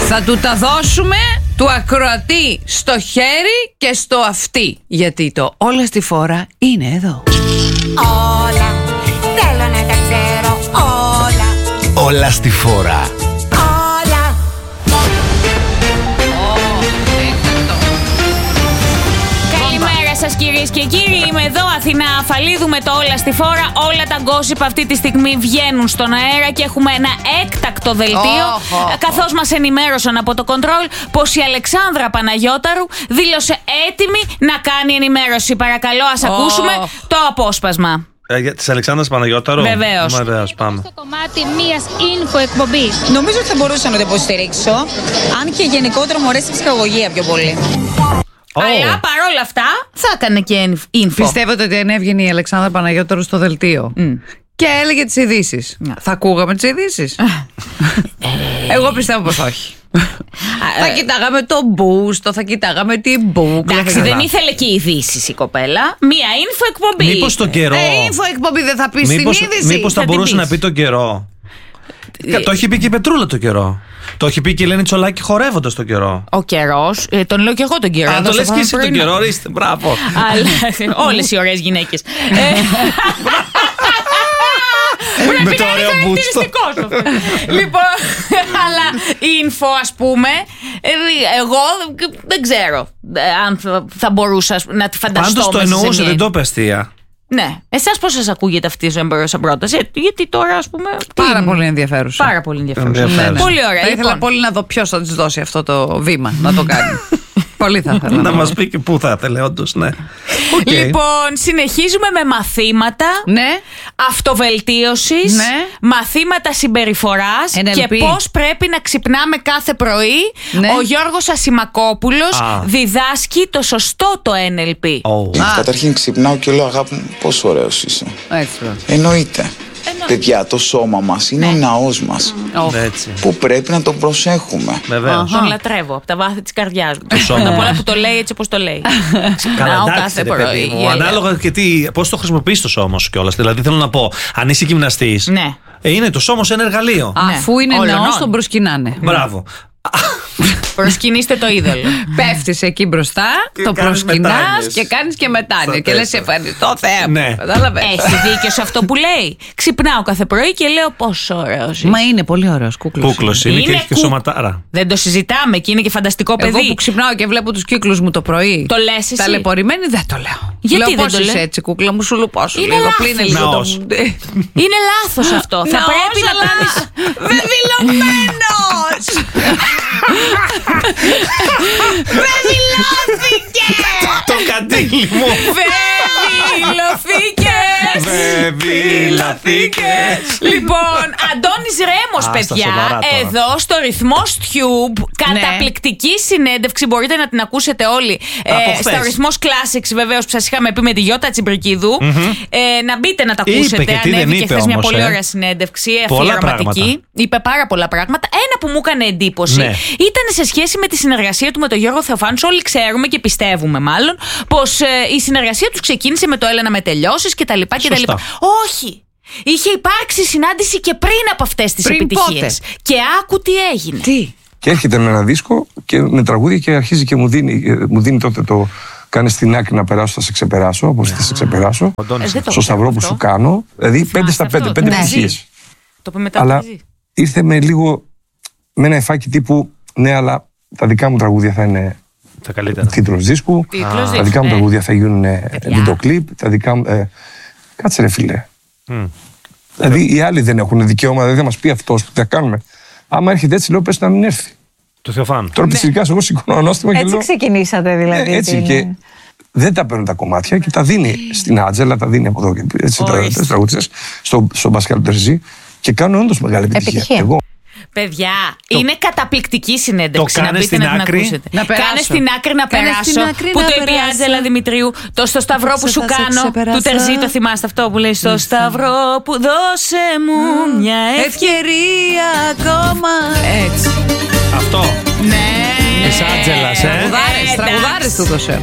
Θα του τα δώσουμε του ακροατή στο χέρι και στο αυτί. Γιατί το όλα στη φόρα είναι εδώ. Όλα, θέλω να τα ξέρω όλα. Όλα στη φόρα. Όλα. Καλημέρα σας κυρίες και κύριοι, είμαι εδώ Αθηνά Αφαλίδου με το όλα στη φόρα. Όλα τα γκόσιπ αυτή τη στιγμή βγαίνουν στον αέρα και έχουμε ένα έκτακτο δελτίο. Καθώς μας ενημέρωσαν από το κοντρόλ πως η Αλεξάνδρα Παναγιώταρου δήλωσε έτοιμη να κάνει ενημέρωση. Παρακαλώ, ας ακούσουμε το απόσπασμα. Της Αλεξάνδρας Παναγιώταρου. Βεβαίως. Πάμε. Στο κομμάτι μιας info εκπομπής. Νομίζω ότι θα μπορούσα να το υποστηρίξω, αν και γενικότερα μου αρέσει η ψυχαγωγία πιο πολύ. Αλλά παρόλα αυτά θα έκανε και info. Πιστεύετε ότι αν έβγαινε η Αλεξάνδρα Παναγιώταρου στο δελτίο και έλεγε τις ειδήσεις, θα ακούγαμε τις ειδήσεις? Εγώ πιστεύω πως όχι. Θα κοιτάγαμε το μπούστο, θα κοιτάγαμε την μπούκλα. Εντάξει, δεν ήθελε και ειδήσεις η κοπέλα. Μία info εκπομπή. Μήπως το καιρό. Info εκπομπή δεν θα πει στην είδηση. Μήπως θα μπορούσε να πει το καιρό. Το έχει πει και η Πετρούλα το καιρό. Το έχει πει και η Ελένη Τσολάκη χορεύοντας το καιρό. Ο καιρός, τον λέω και εγώ τον καιρό. Αν το λες και εσύ τον καιρό, ορίστε, μπράβο. Όλες οι ωραίες γυναίκες. Με το ωραίο μπούστο. Λοιπόν, αλλά info ας πούμε, εγώ δεν ξέρω αν θα μπορούσα να τη φανταστώ. Πάντως το εννοούσε, δεν το είπε αστεία. Ναι. Εσάς πώς σας ακούγεται αυτή σαν πρόταση? Γιατί τώρα ας πούμε. Πάρα πολύ ενδιαφέρουσα. Πάρα πολύ ενδιαφέρουσα. Πολύ ωραία. Θα ήθελα πολύ να δω ποιος θα της δώσει αυτό το βήμα να το κάνει. Πολύ θα ήθελα. Να μας πει και πού θα ήθελε, όντως, ναι. Λοιπόν, συνεχίζουμε με μαθήματα αυτοβελτίωσης, μαθήματα συμπεριφοράς και πώς πρέπει να ξυπνάμε κάθε πρωί. Ο Γιώργος Ασημακόπουλος διδάσκει το σωστό το NLP. Καταρχήν ξυπνάω και λέω, αγάπη μου, πόσο ωραίος είσαι. Εννοείται. Παιδιά, το σώμα μας είναι ο ναός μας, που πρέπει να τον προσέχουμε. Τον λατρεύω από τα βάθη της καρδιάς μου. Από όλα που το λέει έτσι όπως το λέει. Ξυπνάω κάθε πρωί. Ανάλογα και πώς το χρησιμοποιείς το σώμα σου κιόλας. Δηλαδή θέλω να πω, αν είσαι γυμναστής, είναι το σώμα σου ένα εργαλείο. Αφού είναι ναός, τον προσκυνάνε. Μπράβο. Προσκυνήστε το είδωλο. Πέφτεις εκεί μπροστά, το προσκυνάς και κάνεις και μετάνια. Και λες ευχαριστώ Θεέ μου. Έχει δίκιο σε αυτό που λέει. Ξυπνάω κάθε πρωί και λέω πόσο ωραίος είσαι. Μα είναι πολύ ωραίος κούκλος. Κούκλος είναι και έχει και σωματάρα. Δεν το συζητάμε και είναι και φανταστικό παιδί. Εγώ που ξυπνάω και βλέπω τους κύκλους μου το πρωί. Το λες εσύ? Ταλαιπωρημένη δεν το λέω. Γιατί λέω, δεν το λες? Έτσι κούκλα μου, σου λουπώσου. Είναι λάθος. Είναι λάθος αυτό. Θα πρέπει να κάνεις. Βεβηλωμένος. Βεβηλώθηκε! Το καντήλι μου! Βεβηλωθήκες! Λοιπόν, Αντώνης Ρέμος, παιδιά, εδώ στο Ρυθμός Tube, καταπληκτική συνέντευξη, μπορείτε να την ακούσετε όλοι στο Ρυθμός Classics, βεβαίως, που σας είχαμε πει με τη Γιώτα Τσιμπρικίδου. Να μπείτε να τα ακούσετε, ανέβηκε χθες μια πολύ ωραία συνέντευξη, αφιερωματική. Είπε πάρα πολλά πράγματα. Ένα που μου έκανε εντύπωση ήταν σε σχέση με τη συνεργασία του με τον Γιώργο Θεοφάνου. Όλοι ξέρουμε και πιστεύουμε μάλλον πως η συνεργασία τους ξεκίνησε με το έλα να με τελειώσεις κτλ. Όχι! Είχε υπάρξει συνάντηση και πριν από αυτές τις επιτυχίες. Και άκου τι έγινε. Και έρχεται με ένα δίσκο και με τραγούδια και αρχίζει και μου δίνει τότε το «Κάνε στην άκρη να περάσω, θα σε ξεπεράσω, όπως θα σε ξεπεράσω». Στο σταυρό που σου κάνω. Δηλαδή 5 στα 5, 5 επιτυχίες. Αλλά ήρθε με ένα εφάκι τύπου «Ναι, αλλά τα δικά μου τραγούδια θα είναι τίτλος δίσκου, τα δικά μου τραγούδια θα γίνουν βίντεο κλιπ, τα δικά μου...» Κάτσε ρε φίλε. Δηλαδή οι άλλοι δεν έχουν δικαίωμα, δεν θα μας πει αυτός που θα κάνουμε. Άμα έρχεται έτσι, λέω πες να μην έρθει. Το Θεοφάνου. Τώρα πιτσιρικάς εγώ σηκώνω ανώστημα και λέω... Έτσι ξεκινήσατε δηλαδή. Έτσι και δεν τα παίρνουν τα κομμάτια και τα δίνει στην Άτζελα, τα δίνει από εδώ και έτσι τα τραγουδιστές, στον Πασκάλ Τερζή και κάνουν όντως μεγάλη επιτυχία. Παιδιά, είναι καταπληκτική συνέντευξη. Να μπείτε να την ακούσετε. Κάνε στην άκρη να περάσω. Που το είπε η Άντζελα Δημητρίου. Το στο σταυρό που σου κάνω. Του Τερζή, το θυμάστε αυτό που λέει? Στο σταυρό που δώσε μου μια ευκαιρία ακόμα. Έτσι. Αυτό. Ναι. Της Άντζελας, Τραγουδάρες του δώσε.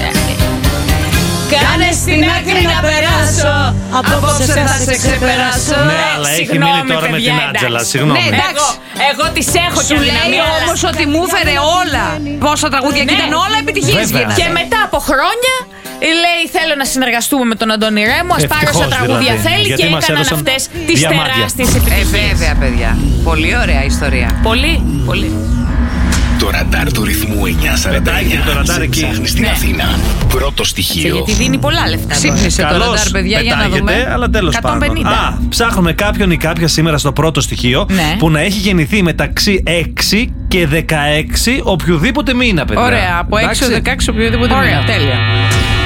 Κάνε στην άκρη να περάσω. Απόψε θα σε ξεπεράσω. Ναι, αλλά έχει μείνει τώρα με την Άντζελα. Συγγνώμη. Εγώ τις έχω Σου λέει όμως ότι μου έφερε όλα. Πόσα τραγούδια και ήταν όλα επιτυχίες. Και μετά από χρόνια λέει θέλω να συνεργαστούμε με τον Αντώνη Ρέμο. Ας πάρω όσα τραγούδια θέλει. Και έκαναν αυτές τις τεράστιες επιτυχίες. Βέβαια, παιδιά. Πολύ ωραία ιστορία. Πολύ, πολύ. Το ραντάρ του ρυθμού 949 σε ψάχνει στην Αθήνα. Πρώτο στοιχείο. Γιατί δίνει πολλά λεφτά. Ξύπνησε το ραντάρ, παιδιά, για να δούμε. Αλλά τέλος πάντων. Ψάχνουμε κάποιον ή κάποια σήμερα στο πρώτο στοιχείο που να έχει γεννηθεί μεταξύ 6 και 16 οποιοδήποτε μήνα, παιδιά. Ωραία, από 6 έως 16 οποιοδήποτε μήνα. Τέλεια.